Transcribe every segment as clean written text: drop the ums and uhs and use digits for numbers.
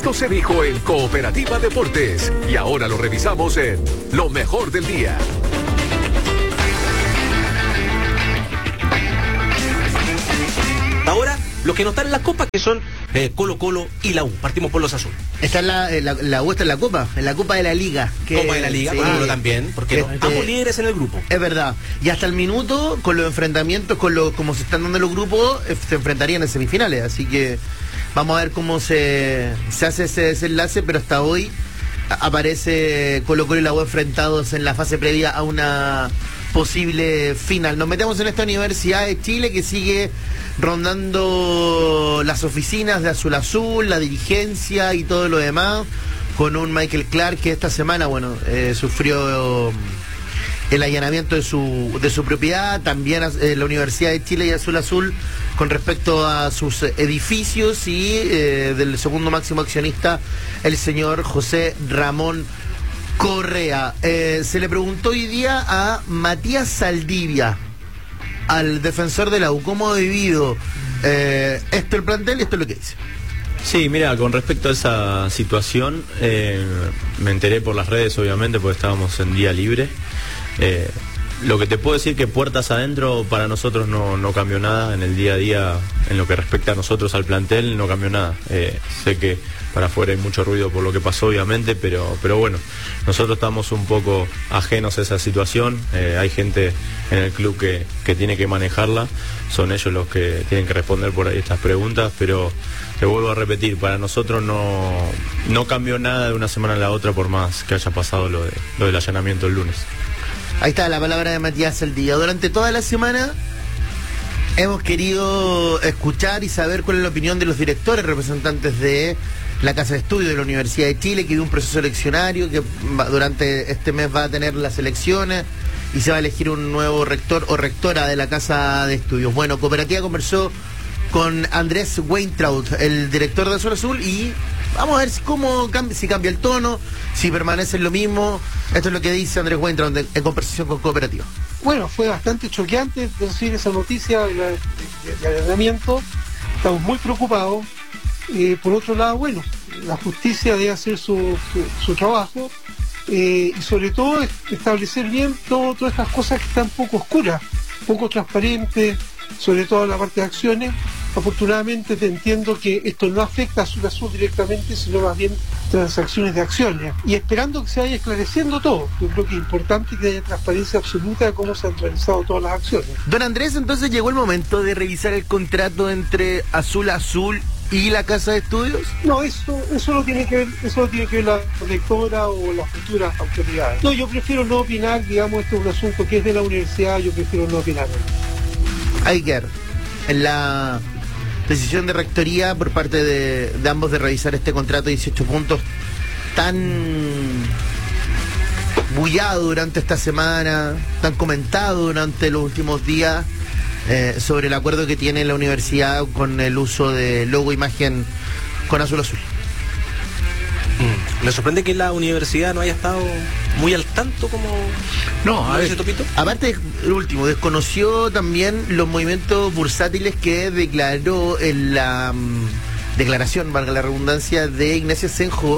Esto se dijo en Cooperativa Deportes y ahora lo revisamos en Lo Mejor del Día. Ahora, lo que no está en la Copa, que son Colo Colo y la U. Partimos por los azules. Está la U, está en la Copa de la Liga. Copa de la Liga, sí, Colo Colo también, porque ambos líderes en el grupo. Es verdad. Y hasta el minuto, con los enfrentamientos, como se están dando los grupos, se enfrentarían en semifinales. Así que vamos a ver cómo se hace ese desenlace, pero hasta hoy aparece Colo Colo y la U enfrentados en la fase previa a una posible final. Nos metemos en esta Universidad de Chile que sigue rondando las oficinas de Azul Azul, la dirigencia y todo lo demás, con un Michael Clark que esta semana, sufrió el allanamiento de su propiedad, también la Universidad de Chile y Azul Azul con respecto a sus edificios y del segundo máximo accionista, el señor José Ramón Correa. Se le preguntó hoy día a Matías Saldivia, al defensor de la U, cómo ha vivido esto el plantel, y esto es lo que dice. Sí, mira, con respecto a esa situación, me enteré por las redes, obviamente, porque estábamos en día libre. Lo que te puedo decir que puertas adentro para nosotros no cambió nada en el día a día, en lo que respecta a nosotros al plantel, no cambió nada. Sé que para afuera hay mucho ruido por lo que pasó, obviamente, pero bueno, nosotros estamos un poco ajenos a esa situación. Hay gente en el club que tiene que manejarla, son ellos los que tienen que responder por ahí estas preguntas, pero te vuelvo a repetir, para nosotros no cambió nada de una semana a la otra, por más que haya pasado lo del allanamiento el lunes. Ahí está la palabra de Matías Saldivia. Durante toda la semana hemos querido escuchar y saber cuál es la opinión de los directores representantes de la Casa de Estudios de la Universidad de Chile, que vive un proceso eleccionario, que durante este mes va a tener las elecciones y se va a elegir un nuevo rector o rectora de la Casa de Estudios. Bueno, Cooperativa conversó con Andrés Weintraub, el director de Azul Azul, y vamos a ver si cambia el tono, si permanece lo mismo. Esto es lo que dice Andrés Weintraub en conversación con Cooperativa. Bueno, fue bastante choqueante recibir esa noticia de allanamiento. Estamos muy preocupados. Por otro lado, bueno, la justicia debe hacer su trabajo y sobre todo establecer bien todas estas cosas que están poco oscuras, poco transparentes, sobre todo la parte de acciones. Afortunadamente te entiendo que esto no afecta a Azul Azul directamente, sino más bien transacciones de acciones. Y esperando que se vaya esclareciendo todo. Yo creo que es importante que haya transparencia absoluta de cómo se han realizado todas las acciones. Don Andrés, entonces llegó el momento de revisar el contrato entre Azul Azul y la Casa de Estudios. No, eso lo tiene que ver la rectora o las futuras autoridades. No, yo prefiero no opinar, digamos, esto es un asunto que es de la universidad, yo prefiero no opinar. Hay que ver en la decisión de rectoría por parte de ambos de revisar este contrato de 18 puntos tan bullado durante esta semana, tan comentado durante los últimos días, sobre el acuerdo que tiene la universidad con el uso de logo e imagen con Azul Azul. Me sorprende que la universidad no haya estado muy al tanto como... No, a ver, ese topito. aparte, el último, desconoció también los movimientos bursátiles que declaró en la declaración, valga la redundancia, de Ignacio Senjo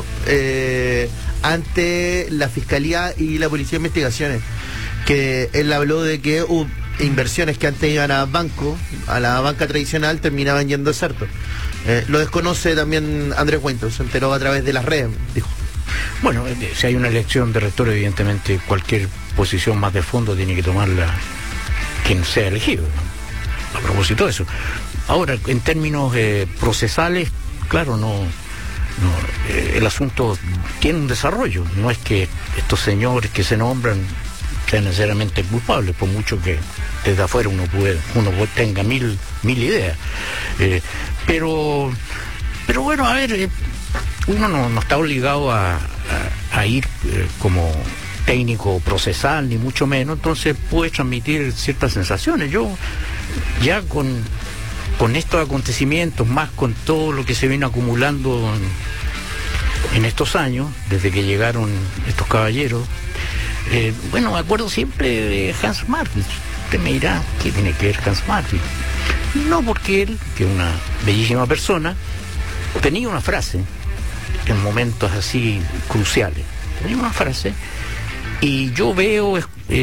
ante la Fiscalía y la Policía de Investigaciones, que él habló de que hubo inversiones que antes iban a la banca tradicional, terminaban yendo a Certo. Lo desconoce también Andrés Weintraub, se enteró a través de las redes, dijo. Bueno, si hay una elección de rector, evidentemente cualquier posición más de fondo tiene que tomarla quien sea elegido, ¿no? A propósito de eso. Ahora, en términos procesales, claro, el asunto tiene un desarrollo. No es que estos señores que se nombran sean necesariamente culpables, por mucho que desde afuera uno tenga mil ideas. Pero bueno, a ver, uno no está obligado a ir como técnico procesal, ni mucho menos, entonces puede transmitir ciertas sensaciones. Yo ya con estos acontecimientos, más con todo lo que se viene acumulando en estos años, desde que llegaron estos caballeros, bueno, me acuerdo siempre de Hans Martin. Usted me dirá, ¿qué tiene que ver Hans Martin? No, porque él, que es una bellísima persona, tenía una frase en momentos así cruciales. Tenía una frase y yo veo,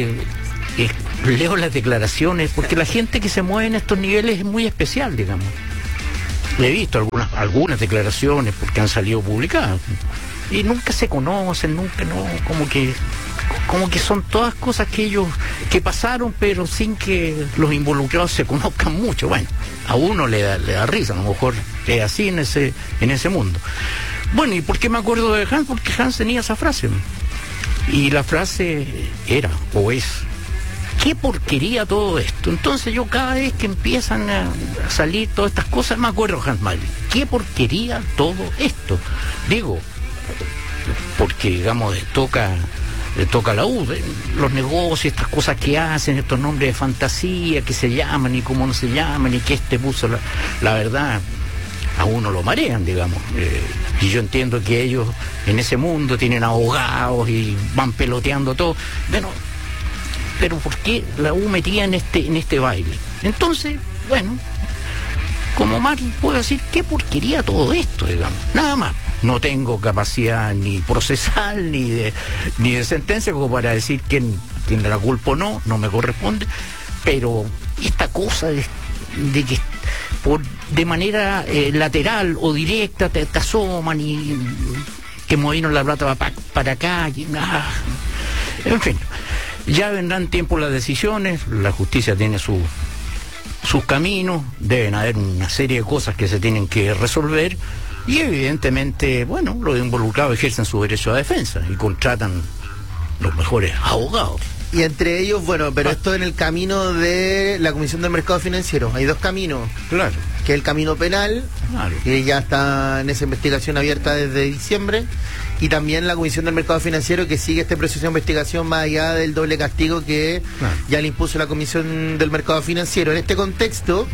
leo las declaraciones, porque la gente que se mueve en estos niveles es muy especial, digamos. He visto algunas declaraciones porque han salido publicadas y nunca se conocen, nunca, no, como que son todas cosas que ellos que pasaron, pero sin que los involucrados se conozcan mucho. Bueno, a uno le da risa, a lo mejor es así en ese mundo. Bueno, ¿y por qué me acuerdo de Hans? Porque Hans tenía esa frase, y la frase era, o es: qué porquería todo esto. Entonces yo cada vez que empiezan a salir todas estas cosas me acuerdo de Hans Madrid. Qué porquería todo esto. Digo, porque digamos le toca la U, los negocios, estas cosas que hacen, estos nombres de fantasía que se llaman y cómo no se llaman, y que puso la verdad, a uno lo marean, digamos. Y yo entiendo que ellos en ese mundo tienen abogados y van peloteando todo. Bueno, pero ¿por qué la U metía en este baile? Entonces, bueno, como más puedo decir, qué porquería todo esto, digamos, nada más. No tengo capacidad ni procesal ni de sentencia como para decir quién tiene la culpa o no me corresponde, pero esta cosa de que de manera lateral o directa te asoman y que movieron la plata para acá, en fin. Ya vendrán tiempo las decisiones, la justicia tiene sus caminos, deben haber una serie de cosas que se tienen que resolver y evidentemente, bueno, los involucrados ejercen su derecho a defensa y contratan los mejores abogados. Y entre ellos, bueno, pero esto en el camino de la Comisión del Mercado Financiero. Hay dos caminos. Claro. Que es el camino penal, claro, que ya está en esa investigación abierta desde diciembre, y también la Comisión del Mercado Financiero, que sigue este proceso de investigación más allá del doble castigo que ya le impuso la Comisión del Mercado Financiero. En este contexto,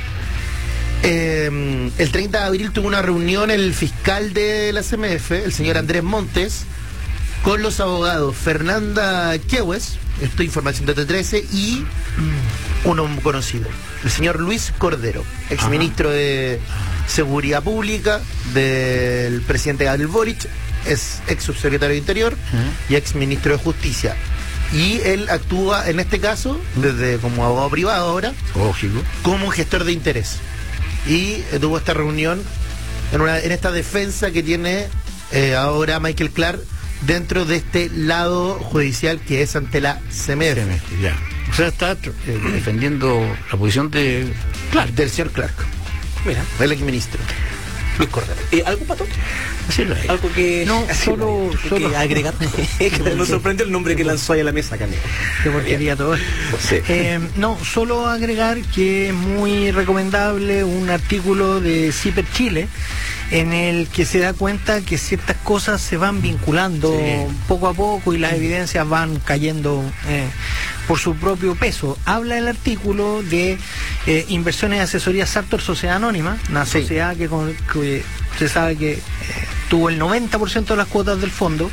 el 30 de abril tuvo una reunión el fiscal de la CMF, el señor Andrés Montes, con los abogados Fernanda Queues, esto es información de T13, y uno conocido, el señor Luis Cordero, exministro de Seguridad Pública del presidente Gabriel Boric, es ex subsecretario de Interior y ex ministro de Justicia. Y él actúa en este caso desde como abogado privado ahora, lógico, como gestor de interés. Y tuvo esta reunión en esta defensa que tiene ahora Michael Clark dentro de este lado judicial que es ante la CMF. Ya. O sea, está defendiendo la posición de Clark, del señor Clark. Mira, el exministro Luis Cordero. ¿Algo, Pato? Decirlo ahí. Algo que... No, solo que agregar. Nos sorprendió el nombre que lanzó ahí a la mesa, Canelo. Qué porquería todo esto. Sí. No, solo agregar que es muy recomendable un artículo de CIPER Chile, en el que se da cuenta que ciertas cosas se van vinculando poco a poco y las evidencias van cayendo por su propio peso. Habla el artículo de Inversiones de Asesoría Sartor Sociedad Anónima, una sociedad que se sabe que tuvo el 90% de las cuotas del fondo,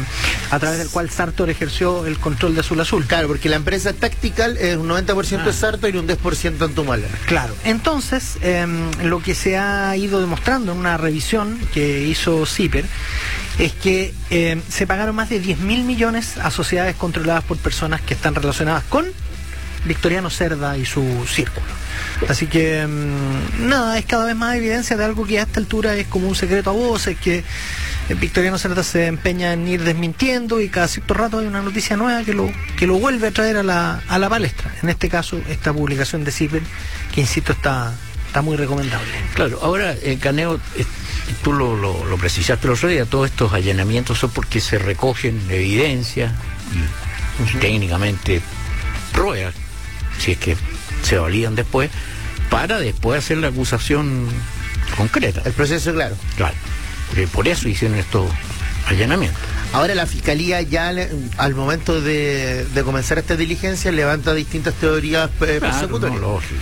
a través del cual Sartor ejerció el control de Azul Azul. Claro, porque la empresa Tactical es un 90% de Sartor y un 10% Antumala. Claro, entonces lo que se ha ido demostrando en una revisión que hizo CIPER es que se pagaron más de 10.000 millones a sociedades controladas por personas que están relacionadas con Victoriano Cerda y su círculo. Así que nada, es cada vez más evidencia de algo que a esta altura es como un secreto a voces, que Victoriano Cerda se empeña en ir desmintiendo y cada cierto rato hay una noticia nueva que lo vuelve a traer a la palestra. En este caso, esta publicación de CIPER, que insisto está muy recomendable. Claro, ahora Caneo, tú lo precisaste el otro día, todos estos allanamientos son porque se recogen evidencias y técnicamente pruebas, si es que se validan después, para después hacer la acusación concreta. El proceso, claro. Claro. Por eso hicieron estos allanamientos. Ahora la Fiscalía ya al momento de comenzar esta diligencia levanta distintas teorías persecutorias. No, lógico.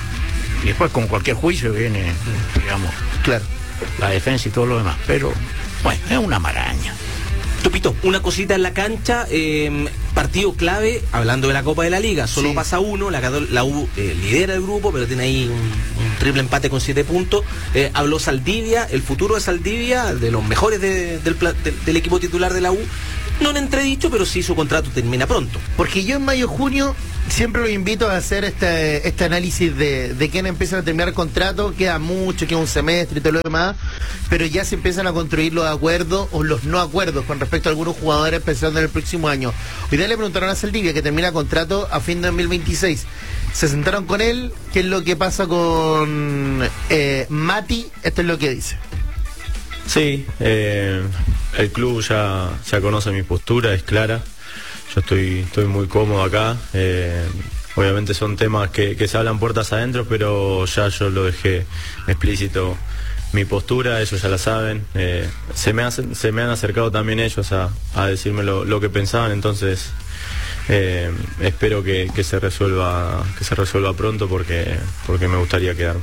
Y después, como cualquier juicio, viene, digamos, claro, la defensa y todo lo demás. Pero, bueno, es una maraña. Tupito, una cosita en la cancha, partido clave, hablando de la Copa de la Liga, solo pasa uno, la U lidera el grupo, pero tiene ahí un triple empate con 7 puntos. Habló Saldivia, el futuro de Saldivia, de los mejores del equipo titular de la U. No en entredicho, pero sí su contrato termina pronto. Porque yo en mayo-junio siempre los invito a hacer este análisis de quién empiezan a terminar el contrato. Queda mucho, queda un semestre y todo lo demás, pero ya se empiezan a construir los acuerdos o los no acuerdos con respecto a algunos jugadores pensando en el próximo año. Hoy día le preguntaron a Saldivia, que termina contrato a fin de 2026. Se sentaron con él. ¿Qué es lo que pasa con Mati? Esto es lo que dice. Sí, el club ya conoce mi postura, es clara. Yo estoy muy cómodo acá. Obviamente son temas que se hablan puertas adentro, pero ya yo lo dejé explícito mi postura, ellos ya la saben. Se me han acercado también ellos a decirme lo que pensaban, entonces espero que se resuelva pronto porque me gustaría quedarme.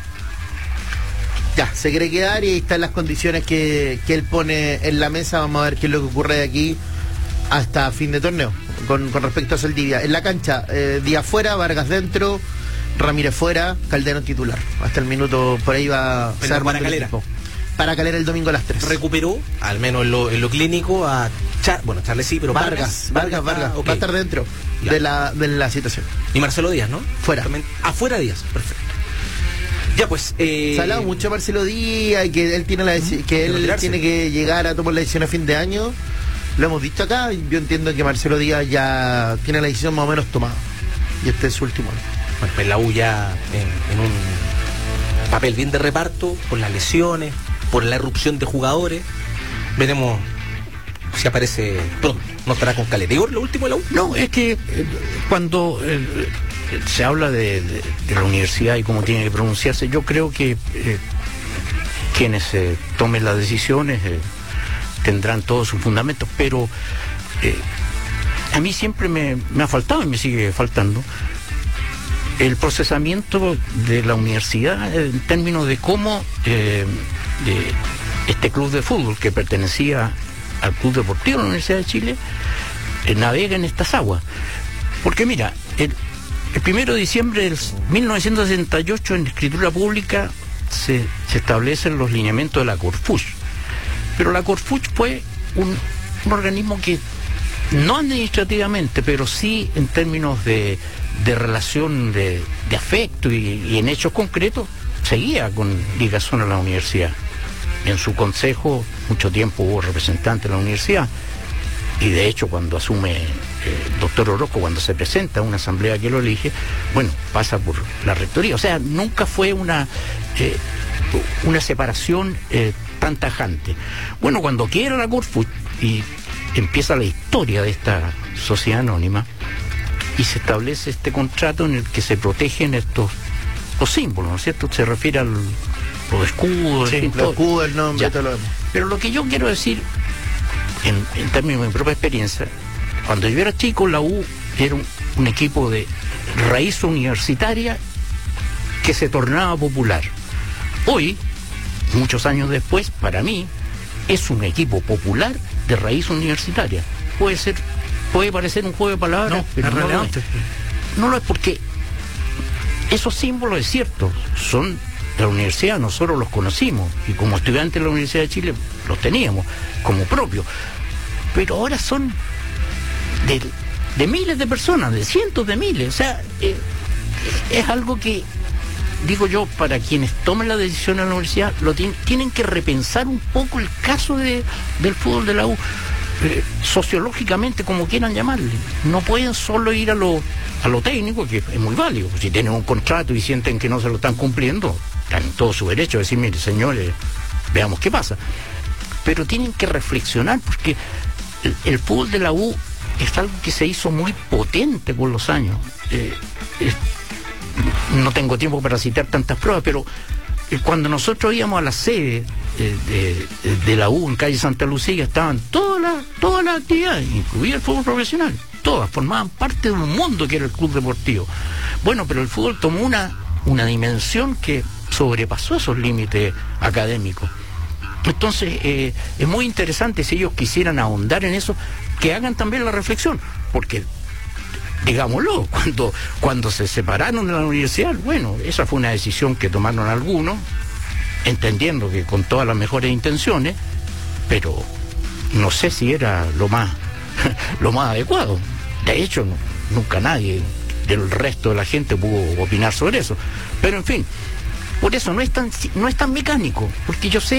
Ya, se quiere quedar y ahí están las condiciones que él pone en la mesa. Vamos a ver qué es lo que ocurre de aquí hasta fin de torneo con respecto a Saldivia. En la cancha, Díaz fuera, Vargas dentro, Ramírez fuera, Calderón titular. Hasta el minuto por ahí va a ser para Calera. Para Calera el domingo a las 3. Recuperó, al menos en lo clínico, a Charles sí, pero Vargas. Okay. Va a estar dentro de la situación. Y Marcelo Díaz, ¿no? Fuera. Afuera Díaz, perfecto. Ya pues, se ha hablado mucho de Marcelo Díaz y que él tiene tiene que llegar a tomar la decisión a fin de año. Lo hemos dicho acá, y yo entiendo que Marcelo Díaz ya tiene la decisión más o menos tomada. Y este es su último año. Bueno, pues la U ya en un papel bien de reparto, por las lesiones, por la erupción de jugadores. Veremos si aparece pronto. No estará con Calera. ¿Igor, lo último de la U? No, es que cuando se habla de la universidad y cómo tiene que pronunciarse, yo creo que quienes tomen las decisiones tendrán todos sus fundamentos, pero a mí siempre me ha faltado y me sigue faltando el procesamiento de la universidad en términos de cómo de este club de fútbol que pertenecía al Club Deportivo de la Universidad de Chile navega en estas aguas. Porque mira, el 1 de diciembre de 1968 en escritura pública se establecen los lineamientos de la Corfuch. Pero la Corfuch fue un organismo que, no administrativamente, pero sí en términos de relación de afecto y en hechos concretos, seguía con ligación a la universidad. En su consejo mucho tiempo hubo representantes de la universidad, y de hecho cuando asume el doctor Orozco, cuando se presenta a una asamblea que lo elige, bueno, pasa por la rectoría. O sea, nunca fue una separación tan tajante. Bueno, cuando quiera la Corfuch y empieza la historia de esta sociedad anónima y se establece este contrato en el que se protegen los símbolos, ¿no es cierto? Se refiere a los escudos, sí, los escudos, el nombre, todo lo demás. Pero lo que yo quiero decir, en términos de mi propia experiencia, cuando yo era chico, la U era un equipo de raíz universitaria que se tornaba popular. Hoy, muchos años después, para mí, es un equipo popular de raíz universitaria. Puede parecer un juego de palabras, pero no lo es, porque esos símbolos, es cierto, son de la universidad, nosotros los conocimos, y como estudiantes de la Universidad de Chile los teníamos como propios, pero ahora son de miles de personas, de cientos de miles. O sea, es algo que, digo yo, para quienes tomen la decisión en la universidad, tienen que repensar un poco el caso del fútbol de la U, sociológicamente, como quieran llamarle. No pueden solo ir a lo técnico, que es muy válido. Si tienen un contrato y sienten que no se lo están cumpliendo, están en todo su derecho a decir, mire, señores, veamos qué pasa. Pero tienen que reflexionar, porque el fútbol de la U es algo que se hizo muy potente con los años. No tengo tiempo para citar tantas pruebas, pero cuando nosotros íbamos a la sede de la U en calle Santa Lucía, estaban todas las actividades, incluida el fútbol profesional, todas formaban parte de un mundo que era el club deportivo. Bueno, pero el fútbol tomó una dimensión que sobrepasó esos límites académicos. Entonces, es muy interesante, si ellos quisieran ahondar en eso, que hagan también la reflexión, porque, digámoslo, cuando se separaron de la universidad, bueno, esa fue una decisión que tomaron algunos, entendiendo que con todas las mejores intenciones, pero no sé si era lo más adecuado. De hecho, nunca nadie del resto de la gente pudo opinar sobre eso. Pero en fin, por eso no es tan mecánico, porque yo sé